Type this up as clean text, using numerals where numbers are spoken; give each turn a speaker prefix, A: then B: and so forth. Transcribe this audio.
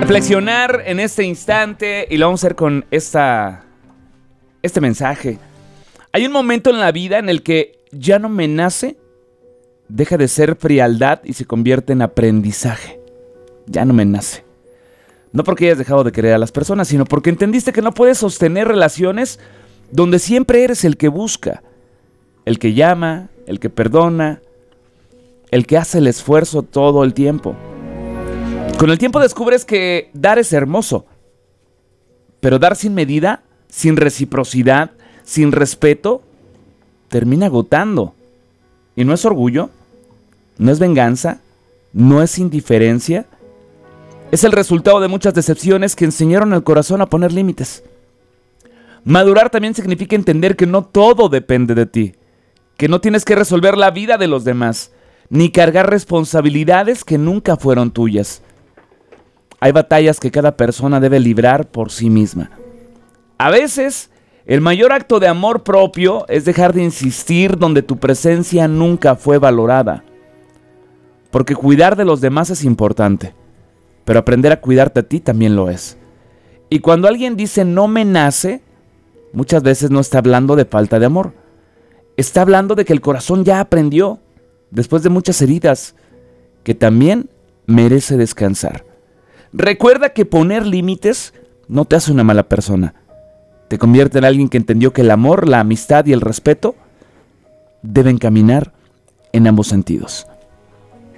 A: Reflexionar en este instante y lo vamos a hacer con este mensaje. Hay un momento en la vida en el que ya no me nace, deja de ser frialdad y se convierte en aprendizaje. Ya no me nace. No porque hayas dejado de querer a las personas, sino porque entendiste que no puedes sostener relaciones donde siempre eres el que busca, el que llama, el que perdona, el que hace el esfuerzo todo el tiempo. Con el tiempo descubres que dar es hermoso, pero dar sin medida, sin reciprocidad, sin respeto, termina agotando. Y no es orgullo, no es venganza, no es indiferencia. Es el resultado de muchas decepciones que enseñaron al corazón a poner límites. Madurar también significa entender que no todo depende de ti, que no tienes que resolver la vida de los demás, ni cargar responsabilidades que nunca fueron tuyas. Hay batallas que cada persona debe librar por sí misma. A veces, el mayor acto de amor propio es dejar de insistir donde tu presencia nunca fue valorada. Porque cuidar de los demás es importante, pero aprender a cuidarte a ti también lo es. Y cuando alguien dice no me nace, muchas veces no está hablando de falta de amor. Está hablando de que el corazón ya aprendió, después de muchas heridas, que también merece descansar. Recuerda que poner límites no te hace una mala persona. Te convierte en alguien que entendió que el amor, la amistad y el respeto deben caminar en ambos sentidos.